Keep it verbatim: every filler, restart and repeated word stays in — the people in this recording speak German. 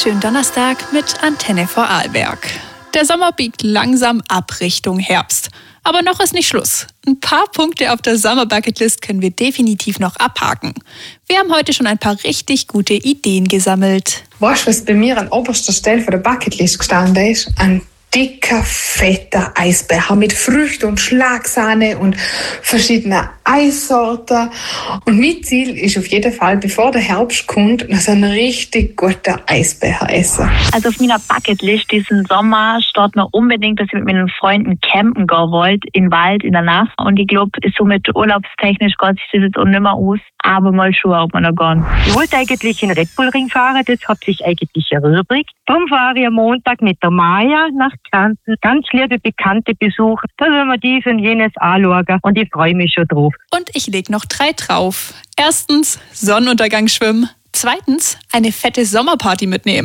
wunderschönen Donnerstag mit Antenne Vorarlberg. Der Sommer biegt langsam ab Richtung Herbst. Aber noch ist nicht Schluss. Ein paar Punkte auf der Sommer-Bucketlist können wir definitiv noch abhaken. Wir haben heute schon ein paar richtig gute Ideen gesammelt. Weißt du, was bei mir an oberster Stelle von der Bucketlist gestanden ist? Ein dicker, fetter Eisbecher mit Früchten und Schlagsahne und verschiedenen Eissorten. Und mein Ziel ist auf jeden Fall, bevor der Herbst kommt, noch so einen richtig guten Eisbecher essen. Also auf meiner Bucketlist diesen Sommer steht noch unbedingt, dass ich mit meinen Freunden campen gehen wollte, im Wald, in der Nacht. Und ich glaube, somit urlaubstechnisch geht sich das jetzt auch nicht mehr aus. Aber mal schauen, ob wir noch gehen. Ich wollte eigentlich in Red Bull Ring fahren, das hat sich eigentlich erübrigt. Darum fahre ich am Montag mit der Maja nach Kärnten. Ganz liebe Bekannte besuchen. Da werden wir dies und jenes anschauen und ich freue mich schon drauf. Und ich lege noch drei drauf. Erstens Sonnenuntergang schwimmen. Zweitens eine fette Sommerparty mitnehmen.